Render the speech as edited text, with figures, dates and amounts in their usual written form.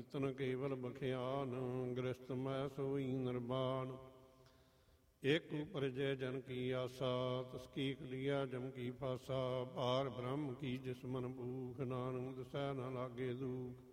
ਰਤਨ ਕੇਵਲ ਬਖਿਆਨ, ਗ੍ਰਸਤ ਮੈਂ ਸੋਈ ਨਿਰਵਾਣ। ਏਕ ਉਪਰ ਜੈ ਜਨ ਕੀ ਆਸਾ, ਤਸ ਕੀ ਕਲਿਆ ਜਮ ਕੀ ਫਾਸਾ। ਭਾਰ ਬ੍ਰਹਮ ਕੀ ਜਿਸ ਮਨ ਭੂਖ, ਨਾਨਕ ਦਸੈ ਨ ਲਾਗੇ ਦੁਖ।